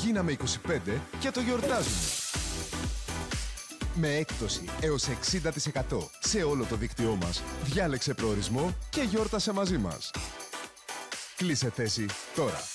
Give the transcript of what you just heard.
Γίναμε 25 και το γιορτάζουμε. Με έκπτωση έως 60% σε όλο το δίκτυό μας. Διάλεξε προορισμό και γιόρτασε μαζί μας. Κλείσε θέση τώρα.